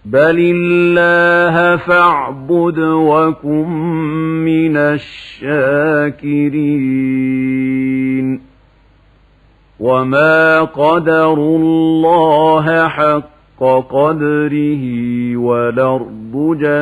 بل الله فاعبد وكن من الشاكرين وما قدروا الله حق قدره والأرض